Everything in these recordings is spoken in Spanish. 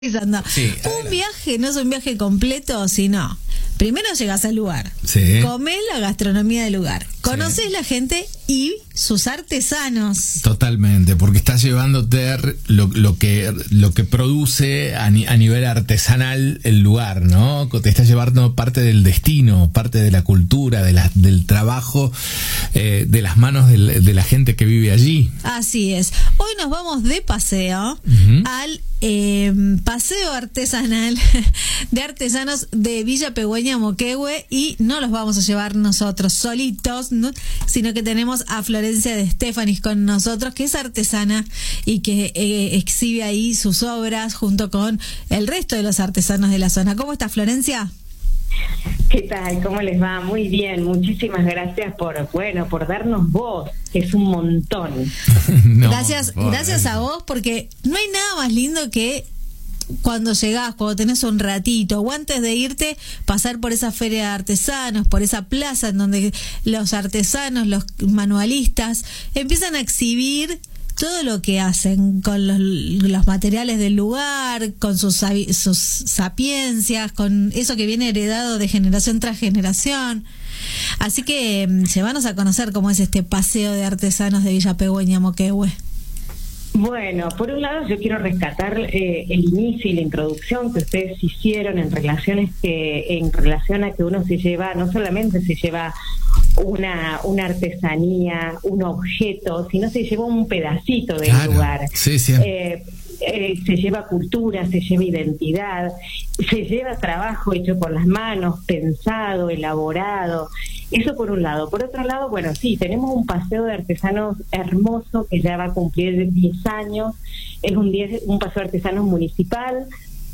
Sí, un viaje no es un viaje completo, sino primero llegas al lugar, sí, comés la gastronomía del lugar, conoces la gente y sus artesanos. Totalmente, porque estás llevándote lo que produce a nivel artesanal el lugar, ¿no? Te estás llevando parte del destino, parte de la cultura, del trabajo, de las manos de la gente que vive allí. Así es. Hoy nos vamos de paseo al paseo artesanal de artesanos de Villa Pegüeña, Moquehue, y no los vamos a llevar nosotros solitos, ¿no? Sino que tenemos a Florencia de Estefanis con nosotros, que es artesana y que exhibe ahí sus obras junto con el resto de los artesanos de la zona. ¿Cómo estás, Florencia? ¿Qué tal? ¿Cómo les va? Muy bien, muchísimas gracias por darnos voz, que es un montón. No, gracias a vos, porque no hay nada más lindo que cuando llegás, cuando tenés un ratito o antes de irte, pasar por esa feria de artesanos, por esa plaza en donde los artesanos, los manualistas empiezan a exhibir todo lo que hacen con los materiales del lugar, con sus sapiencias, con eso que viene heredado de generación tras generación. Así que llévanos a conocer cómo es este paseo de artesanos de Villa Pegüeña, Moquehue. Bueno, por un lado yo quiero rescatar el inicio y la introducción que ustedes hicieron en relación a que uno se lleva, no solamente se lleva una artesanía, un objeto, sino se lleva un pedacito del lugar. Sí, sí. Se lleva cultura, se lleva identidad, se lleva trabajo hecho por las manos, pensado, elaborado. Eso por un lado. Por otro lado, bueno, sí, tenemos un paseo de artesanos hermoso que ya va a cumplir 10 años. Es un paseo de artesanos municipal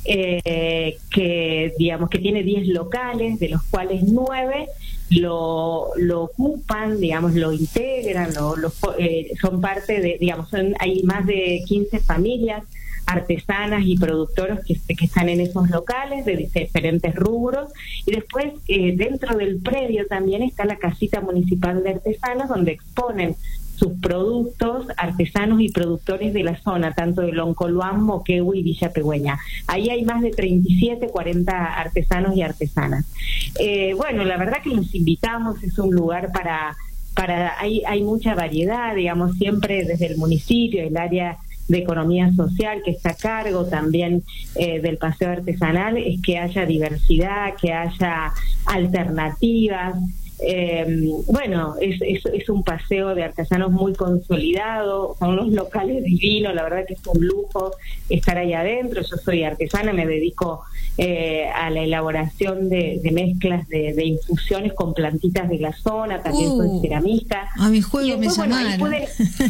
que digamos que tiene 10 locales, de los cuales 9 lo ocupan, digamos, lo integran, son parte de, digamos, hay más de 15 familias artesanas y productoras que están en esos locales de diferentes rubros, y después dentro del predio también está la casita municipal de artesanos, donde exponen sus productos artesanos y productores de la zona, tanto de Loncoluam, Moquehue y Villa Pegüeña. Ahí hay más de 40 artesanos y artesanas. Bueno, la verdad que los invitamos, es un lugar hay mucha variedad, digamos, siempre desde el municipio, el área de economía social que está a cargo también del paseo artesanal, es que haya diversidad, que haya alternativas. Bueno, es un paseo de artesanos muy consolidado, son unos locales divinos, la verdad que es un lujo estar ahí adentro. Yo soy artesana, me dedico a la elaboración de mezclas de infusiones con plantitas de la zona, también soy ceramista. A mi juego me llamaron. Pueden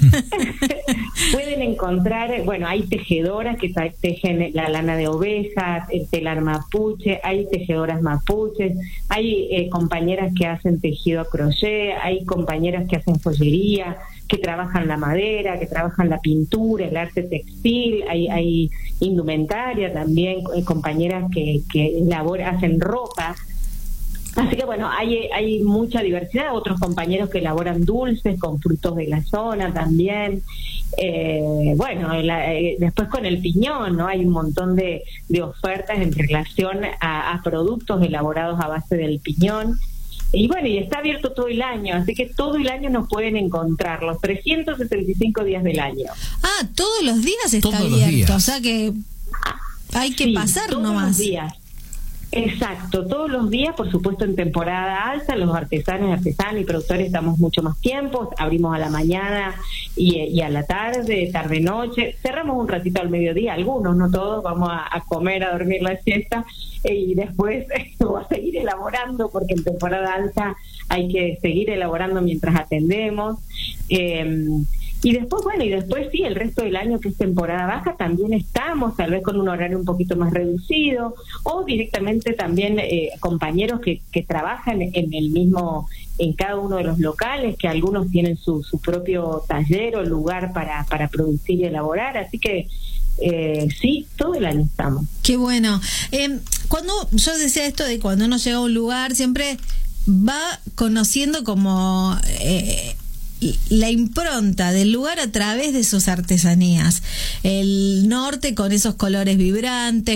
encontrar, bueno, hay tejedoras que tejen la lana de oveja, el telar mapuche, hay tejedoras mapuches, hay compañeras que hacen tejido a crochet, hay compañeras que hacen joyería, que trabajan la madera, que trabajan la pintura, el arte textil, hay indumentaria también, compañeras que hacen ropa. Así que bueno, hay mucha diversidad, otros compañeros que elaboran dulces con frutos de la zona también. Bueno, después con el piñón, ¿no? Hay un montón de ofertas en relación a productos elaborados a base del piñón. Y bueno, y está abierto todo el año, así que todo el año nos pueden encontrar, los 365 días del año. Ah, todos los días está todos abierto, o sea que hay que pasar todos nomás. Los días. Exacto, todos los días, por supuesto en temporada alta, los artesanos y productores estamos mucho más tiempo, abrimos a la mañana y a la tarde, tarde-noche, cerramos un ratito al mediodía, algunos, no todos, vamos a comer, a dormir la siesta, y después va a seguir elaborando, porque en temporada alta hay que seguir elaborando mientras atendemos. Y después sí, el resto del año, que es temporada baja, también estamos, tal vez con un horario un poquito más reducido, o directamente también compañeros que trabajan en cada uno de los locales, que algunos tienen su propio taller o lugar para producir y elaborar, así que sí, todo el año estamos. Qué bueno. Cuando yo decía esto de cuando uno llega a un lugar, siempre va conociendo como la impronta del lugar a través de sus artesanías. El norte con esos colores vibrantes,